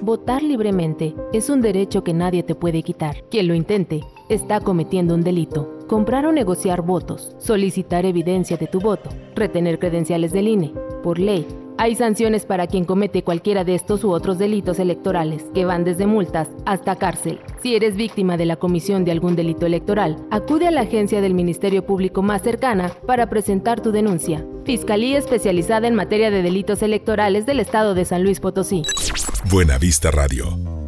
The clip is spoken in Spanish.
Votar libremente es un derecho que nadie te puede quitar. Quien lo intente está cometiendo un delito. Comprar o negociar votos, solicitar evidencia de tu voto, retener credenciales del INE. Por ley, hay sanciones para quien comete cualquiera de estos u otros delitos electorales, que van desde multas hasta cárcel. Si eres víctima de la comisión de algún delito electoral, acude a la agencia del Ministerio Público más cercana para presentar tu denuncia. Fiscalía especializada en materia de delitos electorales del Estado de San Luis Potosí. Buena Vista Radio.